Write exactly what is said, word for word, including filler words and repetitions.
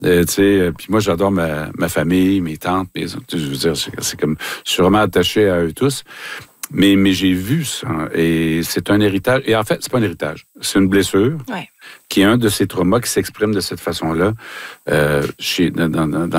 Euh, tu sais, puis moi, j'adore ma, ma famille, mes tantes, mes, je veux dire, c'est, c'est comme, je suis vraiment attaché à eux tous. Mais, mais j'ai vu ça, et c'est un héritage. Et en fait, c'est pas un héritage, c'est une blessure Ouais. qui est un de ces traumas qui s'exprime de cette façon-là euh, chez, dans, dans, dans